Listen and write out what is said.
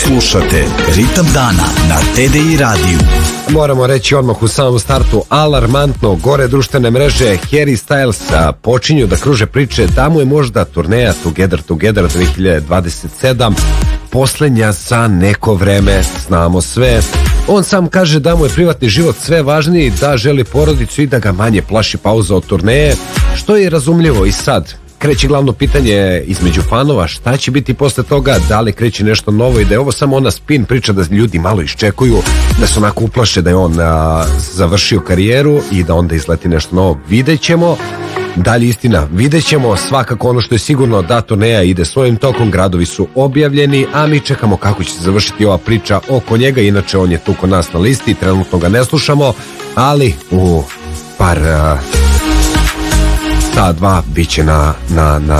Slušate Ritam dana na TDI radiju. Moramo reći odmah u samom startu, alarmantno, gore društvene mreže Harry Styles počinju da kruže priče da mu je možda turneja Together 2027 poslednja za neko vreme. Znamo sve. On sam kaže da mu je privatni život sve važniji, da želi porodicu i da ga manje plaši pauza od turneje, što je razumljivo. I sad kreće glavno pitanje između fanova, šta će biti posle toga, da li kreće nešto novo i da je ovo samo ona spin priča da ljudi malo iščekuju, da se onako uplaše da je on završio karijeru i da onda izleti nešto novo. Vidjet ćemo. Dalje istina, vidjet ćemo. Svakako ono što je sigurno da turneja ide svojim tokom, gradovi su objavljeni, a mi čekamo kako će se završiti ova priča oko njega. Inače on je tu kod nas na listi, trenutno ga ne slušamo, ali u par sat, dva bit će na